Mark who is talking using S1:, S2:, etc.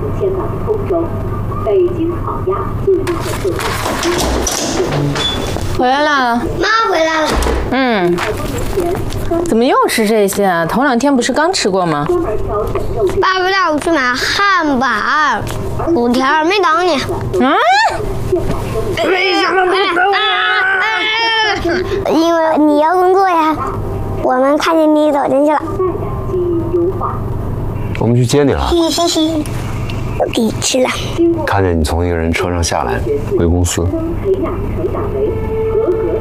S1: 迁往通州。北京烤鸭最大的特色。
S2: 回来了，
S3: 妈回来了。
S2: 嗯，怎么又吃这些啊？头2天不是刚吃过吗？
S3: 爸爸带我去买汉堡、薯条，没等你。
S2: 啊？
S3: 为什么没等我？因为你要工作呀。我们看见你走进去了。
S4: 我们去接你了。
S3: 嘿嘿嘿，我给你吃了。
S4: 看见你从一个人车上下来，回公司。
S1: 培养成长为